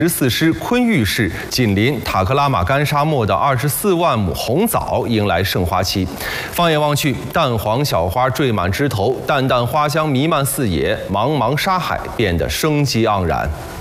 14师昆玉市紧邻塔克拉玛干沙漠的24万亩红枣迎来盛花期。放眼望去，淡黄小花缀满枝头，淡淡花香弥漫四野，茫茫沙海变得生机盎然。